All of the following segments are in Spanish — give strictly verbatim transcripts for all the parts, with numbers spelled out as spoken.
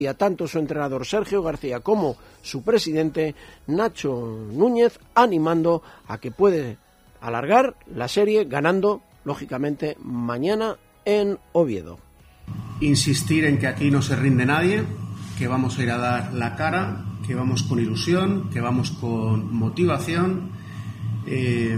tanto su entrenador Sergio García como su presidente Nacho Núñez, animando a que puede alargar la serie ganando, lógicamente, mañana en Oviedo. Insistir en que aquí no se rinde nadie, que vamos a ir a dar la cara, que vamos con ilusión, que vamos con motivación, eh,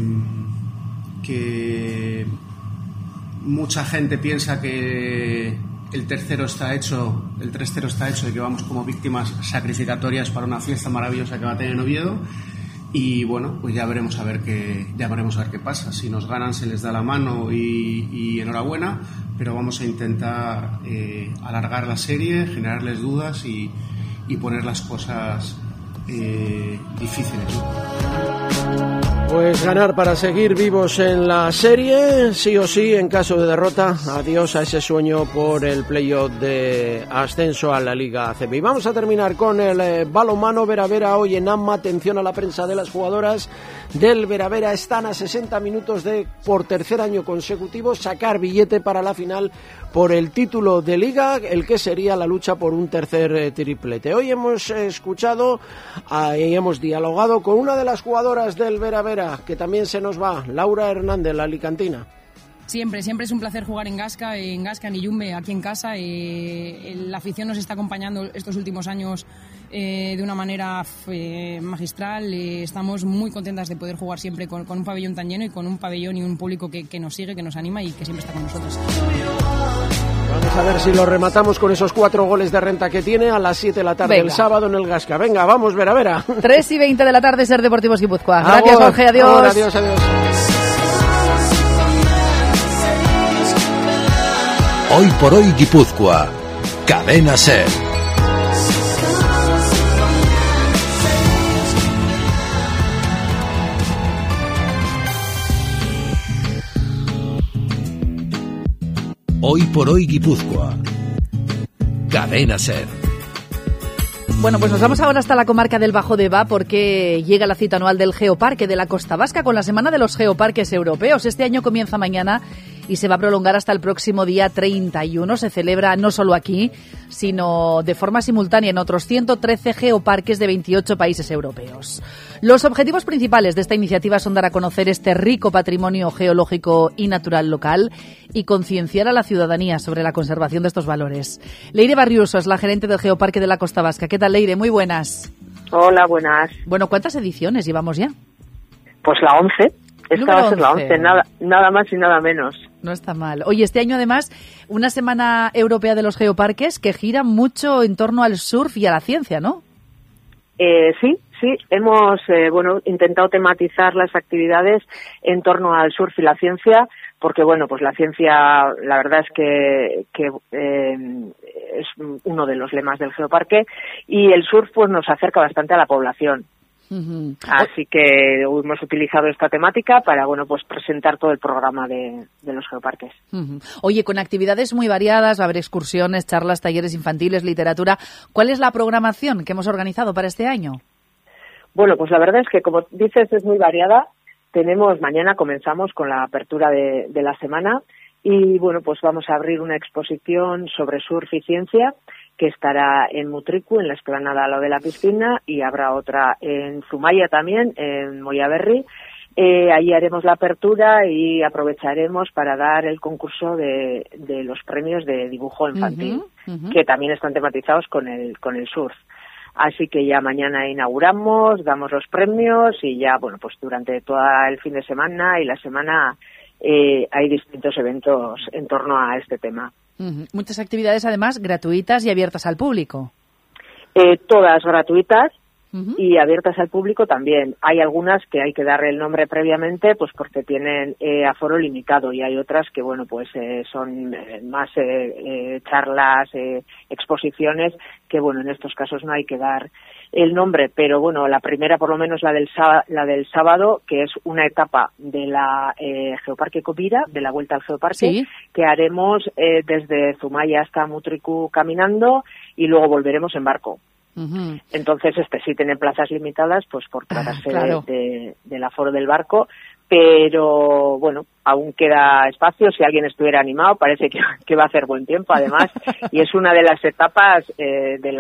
que mucha gente piensa que el tercero está hecho, el tres cero está hecho, de que vamos como víctimas sacrificatorias para una fiesta maravillosa que va a tener en Oviedo. Y bueno, pues ya veremos a ver qué, ya veremos a ver qué pasa. Si nos ganan se les da la mano y, y enhorabuena, pero vamos a intentar eh, alargar la serie, generarles dudas y, y poner las cosas eh, difíciles, ¿no? Pues ganar para seguir vivos en la serie, sí o sí, en caso de derrota, adiós a ese sueño por el playoff de ascenso a la Liga A C B. Y vamos a terminar con el eh, balonmano Vera Vera hoy en AMMA. Atención a la prensa de las jugadoras del Vera Vera. Están a sesenta minutos de, por tercer año consecutivo, sacar billete para la final por el título de Liga, el que sería la lucha por un tercer eh, triplete. Hoy hemos eh, escuchado y eh, hemos dialogado con una de las jugadoras del Vera Vera, que también se nos va, Laura Hernández, la alicantina. Siempre, siempre es un placer jugar en Gasca, en Gasca, en Iyumbe, aquí en casa. Eh, la afición nos está acompañando estos últimos años eh, de una manera eh, magistral. Eh, estamos muy contentas de poder jugar siempre con, con un pabellón tan lleno y con un pabellón y un público que, que nos sigue, que nos anima y que siempre está con nosotros. Vamos a ver si lo rematamos con esos cuatro goles de renta que tiene a las siete de la tarde. Venga. El sábado en el Gasca. Venga, vamos, Vera Vera. tres y veinte de la tarde, Ser Deportivos Guipúzcoa. Gracias, Jorge, adiós. Ahora, adiós, adiós. Hoy por hoy Guipúzcoa, Cadena Ser. Hoy por hoy Guipúzcoa, Cadena Ser. Bueno, pues nos vamos ahora hasta la comarca del Bajo Deba porque llega la cita anual del Geoparque de la Costa Vasca con la Semana de los Geoparques Europeos. Este año comienza mañana y se va a prolongar hasta el próximo día treinta y uno. Se celebra no solo aquí, sino de forma simultánea en otros ciento trece geoparques de veintiocho países europeos. Los objetivos principales de esta iniciativa son dar a conocer este rico patrimonio geológico y natural local y concienciar a la ciudadanía sobre la conservación de estos valores. Leire Barriuso es la gerente del Geoparque de la Costa Vasca. ¿Qué tal, Leire? Muy buenas. Hola, buenas. Bueno, ¿cuántas ediciones llevamos ya? Pues la once. Esta va a ser la once, nada, nada más y nada menos. No está mal. Oye, este año además, una Semana Europea de los Geoparques que gira mucho en torno al surf y a la ciencia, ¿no? Eh, sí, sí. Hemos eh, bueno intentado tematizar las actividades en torno al surf y la ciencia, porque bueno, pues la ciencia, la verdad es que, que eh, es uno de los lemas del Geoparque, y el surf pues nos acerca bastante a la población. Uh-huh. Así que hemos utilizado esta temática para bueno pues presentar todo el programa de, de los geoparques. Uh-huh. Oye, con actividades muy variadas, va a haber excursiones, charlas, talleres infantiles, literatura. ¿Cuál es la programación que hemos organizado para este año? Bueno, pues la verdad es que, como dices, es muy variada. Tenemos, mañana comenzamos con la apertura de, de la semana y bueno, pues vamos a abrir una exposición sobre surf y ciencia que estará en Mutriku, en la explanada al lado de la piscina, y habrá otra en Zumaya también, en Moyaberri. Eh, ahí haremos la apertura y aprovecharemos para dar el concurso de, de los premios de dibujo infantil, uh-huh, uh-huh. que también están tematizados con el, con el surf. Así que ya mañana inauguramos, damos los premios y ya, bueno, pues durante todo el fin de semana y la semana eh, hay distintos eventos en torno a este tema. Uh-huh. Muchas actividades, además, gratuitas y abiertas al público. Eh, todas gratuitas uh-huh. y abiertas al público también. Hay algunas que hay que darle el nombre previamente, pues porque tienen eh, aforo limitado, y hay otras que, bueno, pues eh, son eh, más eh, eh, charlas, eh, exposiciones, que, bueno, en estos casos no hay que dar el nombre, pero bueno, la primera, por lo menos la del sábado, la del sábado, que es una etapa de la eh, Geoparque Covira, de la vuelta al Geoparque, ¿sí? que haremos eh, desde Zumaya hasta Mutriku caminando y luego volveremos en barco. Uh-huh. Entonces, este sí tiene plazas limitadas, pues por tratarse ah, claro. de, de, del aforo del barco, pero bueno, aún queda espacio. Si alguien estuviera animado, parece que, que va a hacer buen tiempo, además, y es una de las etapas eh, de la